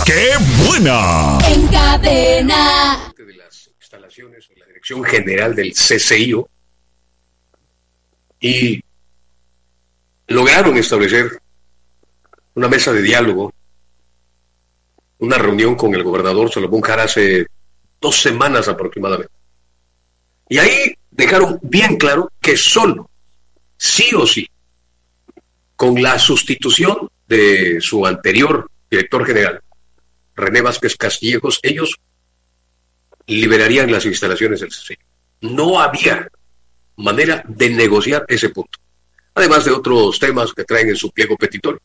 ¡Qué buena! En Cadena. De las instalaciones de la Dirección General del CCIO y lograron establecer una mesa de diálogo, una reunión con el gobernador Salomón Jara hace 2 semanas aproximadamente. Y ahí dejaron bien claro que solo, sí o sí, con la sustitución de su anterior director general, René Vázquez Castillejos, ellos liberarían las instalaciones del CCI. No había manera de negociar ese punto. Además de otros temas que traen en su pliego petitorio.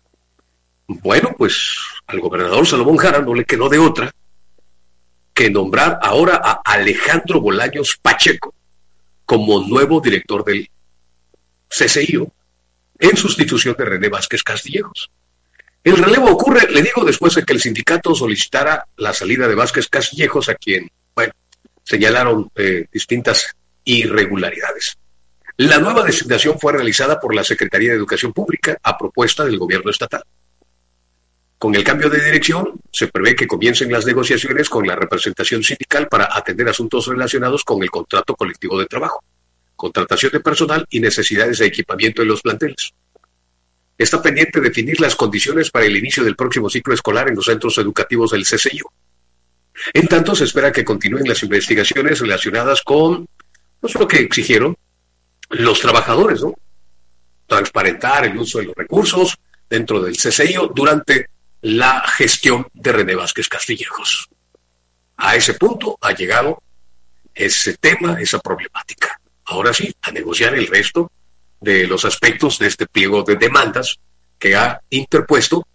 Bueno, pues al gobernador Salomón Jara no le quedó de otra que nombrar ahora a Alejandro Bolaños Pacheco como nuevo director del CCIO en sustitución de René Vázquez Castillejos. El relevo ocurre, le digo, después de que el sindicato solicitara la salida de Vázquez Castillejos, a quien, bueno, señalaron distintas irregularidades. La nueva designación fue realizada por la Secretaría de Educación Pública a propuesta del gobierno estatal. Con el cambio de dirección, se prevé que comiencen las negociaciones con la representación sindical para atender asuntos relacionados con el contrato colectivo de trabajo, contratación de personal y necesidades de equipamiento en los planteles. Está pendiente definir las condiciones para el inicio del próximo ciclo escolar en los centros educativos del CCIO. En tanto, se espera que continúen las investigaciones relacionadas con, no sé, lo que exigieron los trabajadores, ¿no? Transparentar el uso de los recursos dentro del CCIO durante la gestión de René Vázquez Castillejos. A ese punto ha llegado ese tema, esa problemática. Ahora sí, a negociar el resto de los aspectos de este pliego de demandas que ha interpuesto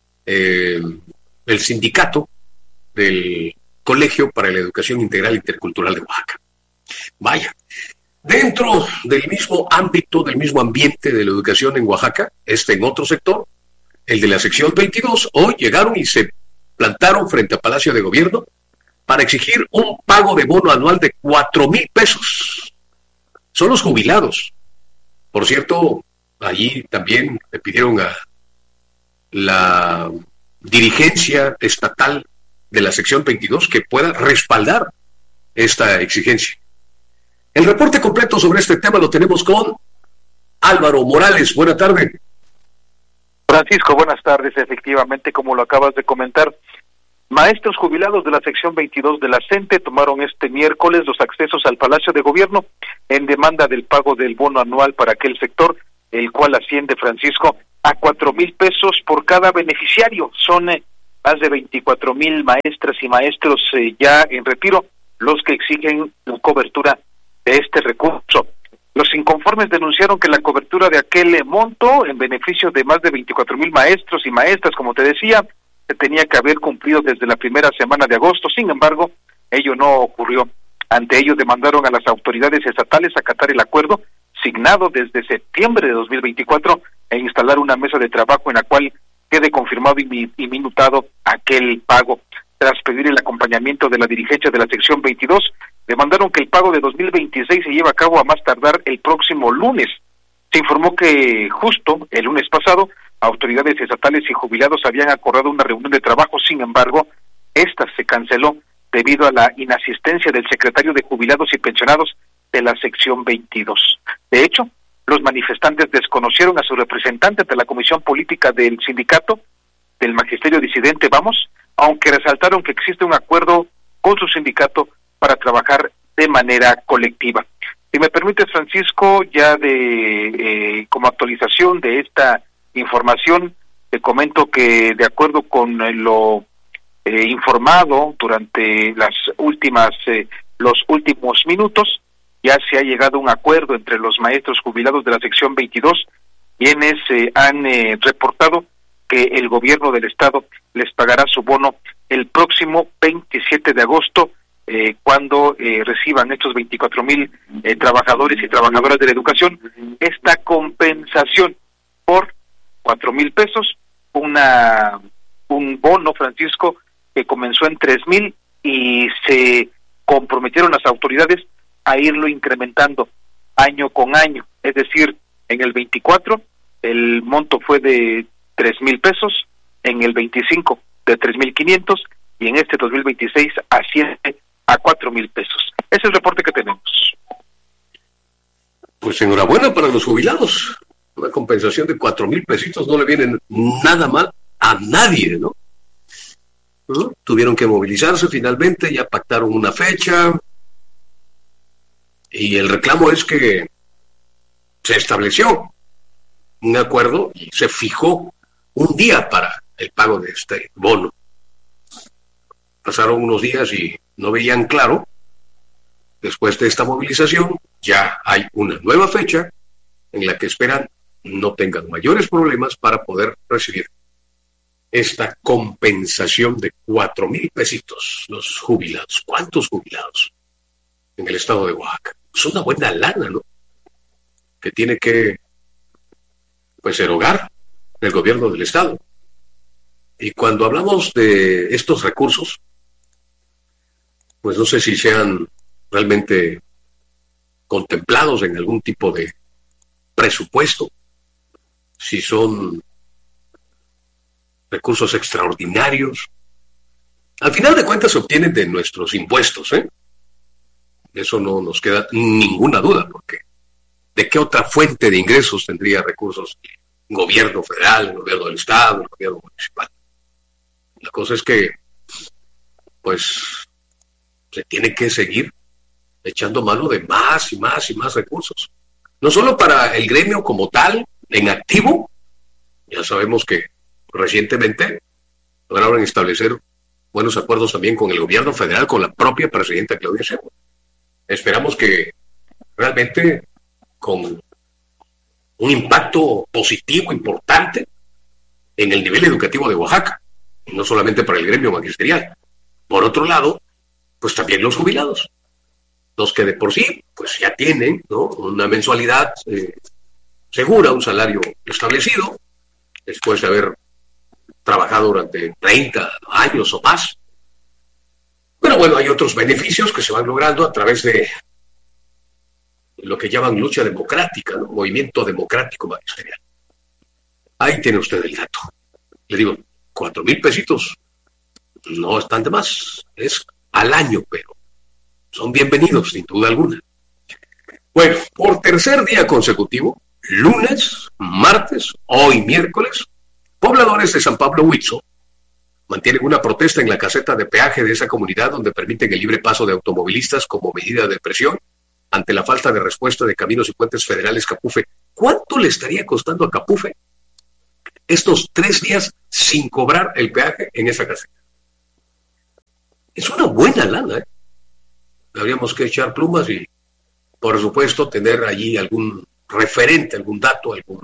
el sindicato del Colegio para la Educación Integral Intercultural de Oaxaca. Vaya, dentro del mismo ámbito, del mismo ambiente de la educación en Oaxaca, en otro sector, el de la sección 22, hoy llegaron y se plantaron frente a Palacio de Gobierno para exigir un pago de bono anual de 4,000 pesos. Son los jubilados. Por cierto, allí también le pidieron a la dirigencia estatal de la sección 22 que pueda respaldar esta exigencia. El reporte completo sobre este tema lo tenemos con Álvaro Morales. Buena tarde. Francisco, buenas tardes. Efectivamente, como lo acabas de comentar, maestros jubilados de la sección 22 de la CENTE tomaron este miércoles los accesos al Palacio de Gobierno en demanda del pago del bono anual para aquel sector, el cual asciende, Francisco, a 4,000 pesos por cada beneficiario. Son más de 24,000 maestras y maestros ya en retiro los que exigen la cobertura de este recurso. Los inconformes denunciaron que la cobertura de aquel monto en beneficio de más de 24,000 maestros y maestras, como te decía, se tenía que haber cumplido desde la primera semana de agosto. Sin embargo, ello no ocurrió. Ante ello demandaron a las autoridades estatales acatar el acuerdo signado desde septiembre de 2024 e instalar una mesa de trabajo en la cual quede confirmado y minutado aquel pago. Tras pedir el acompañamiento de la dirigencia de la sección 22, demandaron que el pago de 2026 se lleve a cabo a más tardar el próximo lunes. Se informó que justo el lunes pasado, autoridades estatales y jubilados habían acordado una reunión de trabajo. Sin embargo, esta se canceló debido a la inasistencia del secretario de Jubilados y Pensionados de la sección 22. De hecho, los manifestantes desconocieron a su representante de la Comisión Política del Sindicato del Magisterio Disidente Vamos, aunque resaltaron que existe un acuerdo con su sindicato para trabajar de manera colectiva. Si me permites, Francisco, ya como actualización de esta información, te comento que de acuerdo con lo informado durante los últimos minutos, ya se ha llegado a un acuerdo entre los maestros jubilados de la sección 22, quienes han reportado que el gobierno del estado les pagará su bono el próximo 27 de agosto, cuando reciban estos 24,000 trabajadores y trabajadoras de la educación esta compensación por 4,000 pesos, un bono, Francisco, que comenzó en 3,000 y se comprometieron las autoridades a irlo incrementando año con año. Es decir, en el 24 el monto fue de 3,000 pesos, en el 25 de 3.500 y en este 2026 asciende a 4.000 pesos. Ese es el reporte que tenemos. Pues enhorabuena para los jubilados. Una compensación de 4,000 pesitos no le viene nada mal a nadie, ¿no? Tuvieron que movilizarse finalmente, ya pactaron una fecha y el reclamo es que se estableció un acuerdo y se fijó un día para el pago de este bono. Pasaron unos días y no veían claro. Después de esta movilización ya hay una nueva fecha en la que esperan no tengan mayores problemas para poder recibir esta compensación de 4,000 pesitos los jubilados. ¿Cuántos jubilados en el estado de Oaxaca? Es una buena lana, ¿no? Que tiene que, pues, erogar el gobierno del estado. Y cuando hablamos de estos recursos, pues no sé si sean realmente contemplados en algún tipo de presupuesto, si son recursos extraordinarios. Al final de cuentas se obtienen de nuestros impuestos, ¿eh? Eso no nos queda ninguna duda, porque ¿de qué otra fuente de ingresos tendría recursos el gobierno federal, el gobierno del estado, el gobierno municipal? La cosa es que, pues, se tiene que seguir echando mano de más y más y más recursos. No solo para el gremio como tal, en activo. Ya sabemos que recientemente lograron establecer buenos acuerdos también con el gobierno federal, con la propia presidenta Claudia Sheinbaum. Esperamos que realmente con un impacto positivo importante en el nivel educativo de Oaxaca, y no solamente para el gremio magisterial. Por otro lado, pues también los jubilados, los que de por sí pues ya tienen, ¿no?, una mensualidad segura, un salario establecido, después de haber trabajado durante 30 años o más. Pero bueno, hay otros beneficios que se van logrando a través de lo que llaman lucha democrática, ¿no?, movimiento democrático magisterial. Ahí tiene usted el dato. Le digo, 4,000 pesitos no están de más, es al año, pero son bienvenidos, sin duda alguna. Bueno, por tercer día consecutivo, lunes, martes, hoy miércoles, pobladores de San Pablo Huizo mantienen una protesta en la caseta de peaje de esa comunidad donde permiten el libre paso de automovilistas como medida de presión ante la falta de respuesta de Caminos y Puentes Federales Capufe. ¿Cuánto le estaría costando a Capufe estos 3 días sin cobrar el peaje en esa caseta? Es una buena lana, ¿eh? Habríamos que echar plumas y, por supuesto, tener allí algún referente, algún dato, algún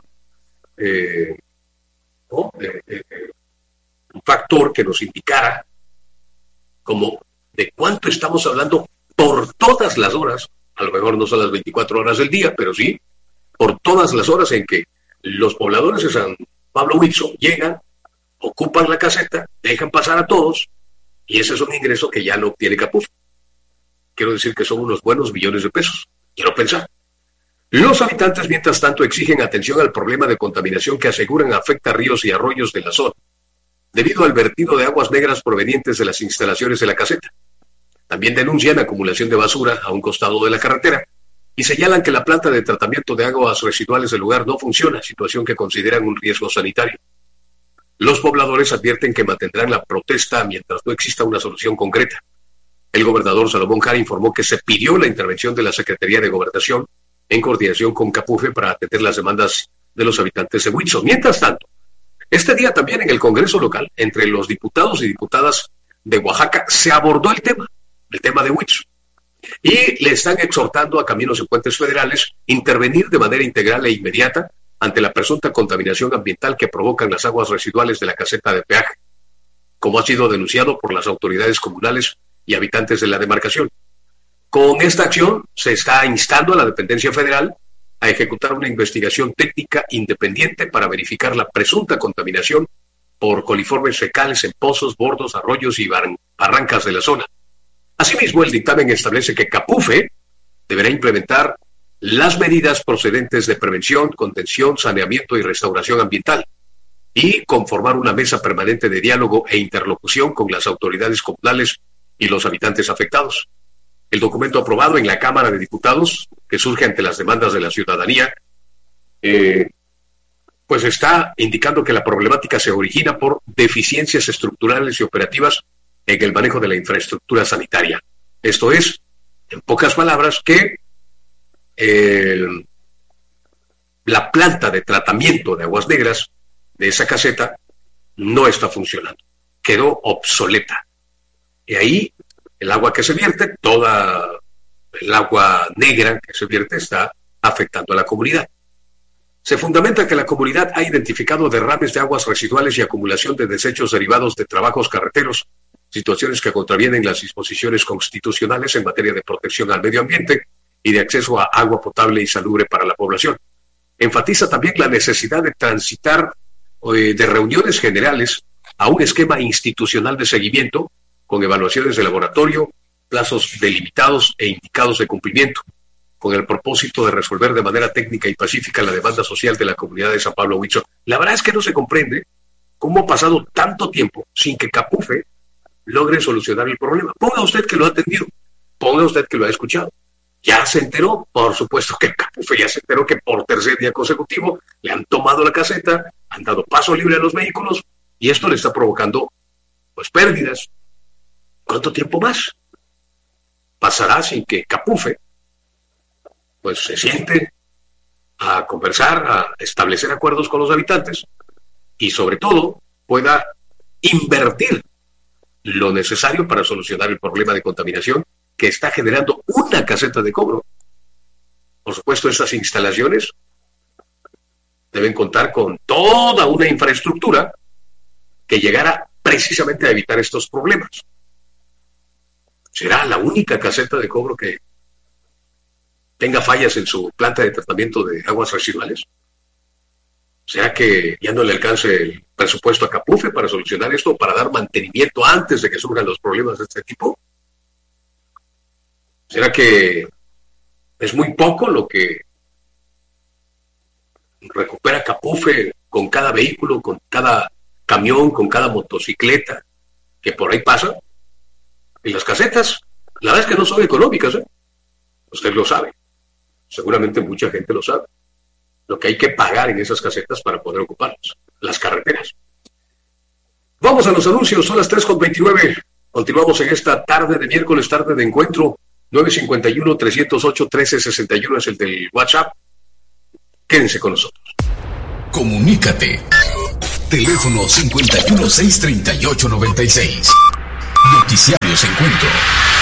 un factor que nos indicara como de cuánto estamos hablando por todas las horas. A lo mejor no son las 24 horas del día, pero sí por todas las horas en que los pobladores de San Pablo Huizo llegan, ocupan la caseta, dejan pasar a todos, y ese es un ingreso que ya no obtiene Capufe. Quiero decir que son unos buenos millones de pesos. Quiero pensar. Los habitantes, mientras tanto, exigen atención al problema de contaminación que aseguran afecta a ríos y arroyos de la zona, debido al vertido de aguas negras provenientes de las instalaciones de la caseta. También denuncian acumulación de basura a un costado de la carretera y señalan que la planta de tratamiento de aguas residuales del lugar no funciona, situación que consideran un riesgo sanitario. Los pobladores advierten que mantendrán la protesta mientras no exista una solución concreta. El gobernador Salomón Jara informó que se pidió la intervención de la Secretaría de Gobernación en coordinación con Capufe para atender las demandas de los habitantes de Huizo. Mientras tanto, este día también en el Congreso local, entre los diputados y diputadas de Oaxaca, se abordó el tema de Huizo. Y le están exhortando a Caminos y Puentes Federales intervenir de manera integral e inmediata ante la presunta contaminación ambiental que provocan las aguas residuales de la caseta de peaje, como ha sido denunciado por las autoridades comunales y habitantes de la demarcación. Con esta acción se está instando a la dependencia federal a ejecutar una investigación técnica independiente para verificar la presunta contaminación por coliformes fecales en pozos, bordos, arroyos y barrancas de la zona. Asimismo, el dictamen establece que Capufe deberá implementar las medidas procedentes de prevención, contención, saneamiento y restauración ambiental. y conformar una mesa permanente de diálogo e interlocución con las autoridades comunales y los habitantes afectados. El documento aprobado en la Cámara de Diputados, que surge ante las demandas de la ciudadanía, pues está indicando que la problemática se origina por deficiencias estructurales y operativas en el manejo de la infraestructura sanitaria. Esto es, en pocas palabras, que la planta de tratamiento de aguas negras de esa caseta no está funcionando, quedó obsoleta. Y ahí el agua que se vierte, toda el agua negra que se vierte, está afectando a la comunidad. Se fundamenta que la comunidad ha identificado derrames de aguas residuales y acumulación de desechos derivados de trabajos carreteros, situaciones que contravienen las disposiciones constitucionales en materia de protección al medio ambiente y de acceso a agua potable y salubre para la población. Enfatiza también la necesidad de transitar de reuniones generales a un esquema institucional de seguimiento con evaluaciones de laboratorio, plazos delimitados e indicados de cumplimiento, con el propósito de resolver de manera técnica y pacífica la demanda social de la comunidad de San Pablo Huicho. La verdad es que no se comprende cómo ha pasado tanto tiempo sin que Capufe logre solucionar el problema. Ponga usted que lo ha atendido, ponga usted que lo ha escuchado. Ya se enteró, por supuesto que Capufe ya se enteró que por tercer día consecutivo le han tomado la caseta, han dado paso libre a los vehículos y esto le está provocando pues pérdidas. ¿Cuánto tiempo más pasará sin que Capufe pues se siente a conversar, a establecer acuerdos con los habitantes y sobre todo pueda invertir lo necesario para solucionar el problema de contaminación que está generando una caseta de cobro? Por supuesto, estas instalaciones deben contar con toda una infraestructura que llegara precisamente a evitar estos problemas. ¿Será la única caseta de cobro que tenga fallas en su planta de tratamiento de aguas residuales? ¿Será que ya no le alcance el presupuesto a Capufe para solucionar esto, para dar mantenimiento antes de que surjan los problemas de este tipo? ¿Será que es muy poco lo que recupera Capufe con cada vehículo, con cada camión, con cada motocicleta que por ahí pasa? Y las casetas, la verdad es que no son económicas, ¿eh? Usted lo sabe. Seguramente mucha gente lo sabe. Lo que hay que pagar en esas casetas para poder ocuparlas, las carreteras. Vamos a los anuncios, son las 3:29. Continuamos en esta tarde de miércoles, tarde de encuentro. 951-308-1361 es el del WhatsApp. Quédense con nosotros. Comunícate. Teléfono 51-638-96. Noticiarios Encuentro.